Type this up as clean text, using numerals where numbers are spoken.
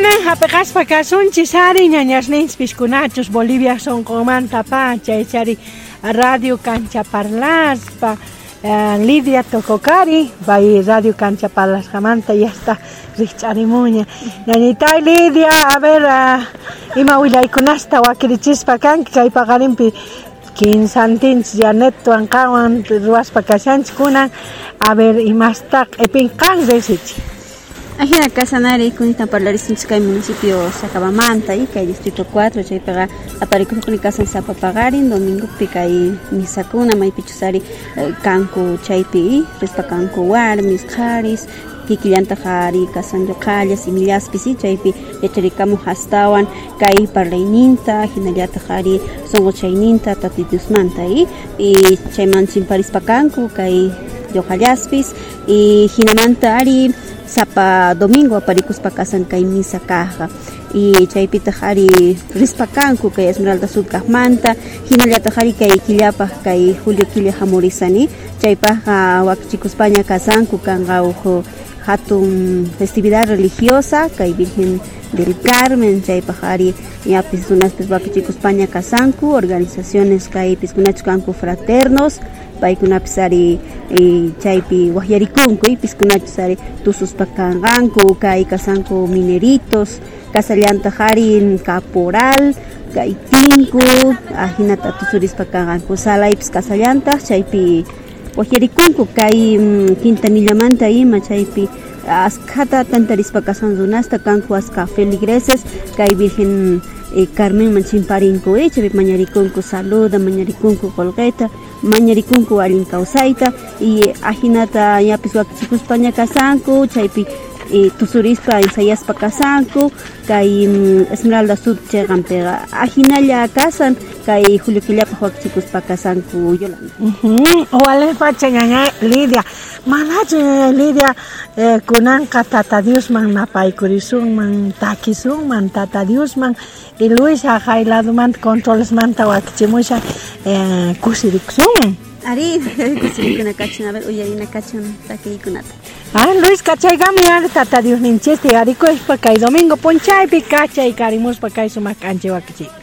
Hapekaspa kasunchis ari ñañasnins piskunachos Bolivia son comanta pacha echari radio cancha parlaspa Lidia Tococari vai radio cancha parlas jamanta ya está richarimuña ñañitay Lidia a ver ima willaykunasta wakirichispa kanki kay pagarimpi 15 centins ya neto ankawan ruaspa kashanchik kunan a ver imasta epinkan resichi. Ajena Casanare kunita parlarisinchis kay municipio Sacabamanta y kay distrito 4 chay pega aparikuni kasan sapa pagarin domingo kay misakuna maypichusari kanku chaypi rispa kanku warmis qaris kikillanta qari kasan yoqalla simillaspisi chaypi yacharikamu hastawan kay parlayninta hinallata qari songo chayninta tatitiusmanta y chayman chimparispa kanku kay yoqallaspis y hinamanta ari sapa domingo aparikuspa kasan kay misa kaja y chaypita hari rispakanku kay Esmeralda Sud kajmanta hinallata hari kay killapa kay Julio Quilla Jamorizani chaypa wakichikuspaña kasanku kanga ujo hatun festividad religiosa kay Virgen del Carmen chaypa hari ya piskunaspis wakichikuspaña kasanku organizaciones kay piskunachus kanku fraternos paykunapis ari chaypi waqyarikunku y piskunachus ari tususpa kanqanku kay kasanku mineritos kasallanta harin caporal kay tinku hinata tusurispa kanqanku salaypis kasallanta chaypi waqyarikunku kay Quintanillamanta ima chaypi askata tantarispa kasanzunasta kanku aska feligreses kay Virgen Carmen manchimparinko chaypi mañarikunku saluda mañarikunku colgueta mañarikunku alin kausayta y ahinata yapis wakichikuspaña kasanku chaypi tusurispa ensayaspa kasanku kay Esmeralda Sud cheqanpega ahinalla kasan kay Julio Quillapa wakichikuspa kasanku Yolanda. Wale pacha ñaña Lidia manache Lidia kunanka tata Diosman napaykurisumman takisumman tata Diosman y Luis ajayladuman controlesmanta wakichimusha kusiriksuman Ari kusirikuna kachin a ver uyarina kachin takiykunata Luis kachaygami ari tata Dios ninchiste ariko es pa kay domingo ponchay pi kachay karimus pa kay sumakanche wakichi